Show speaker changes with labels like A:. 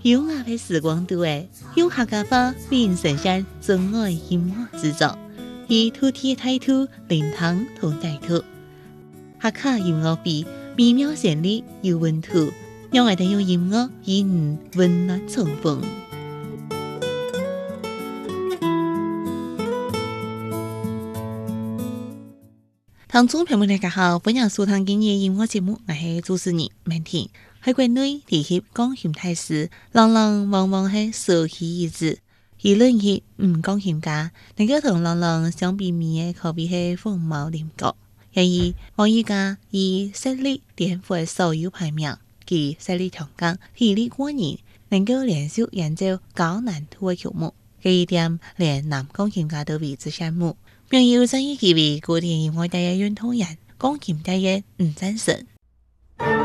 A: 优雅的时光度诶，用客家话为人呈现真爱音乐制作，以土地态度灵堂同带土，客家音乐比美妙旋律有温度，让我哋用音乐与你温暖重逢。听众朋友们大家好，欢迎收听今日音乐节目，我是主持人曼婷。喺国内提起钢琴大师，人人往往系首屈一指。议论起钢琴家，能够同人人相比美嘅，可比系凤毛麟角。然而，王艺家以实力颠覆所有排名，其实力强劲，体力过人，能够连续演奏高难度嘅曲目。这一点连男钢琴家都为之羡慕。并有争议其为古典音乐第一运动员，钢琴第一赞成。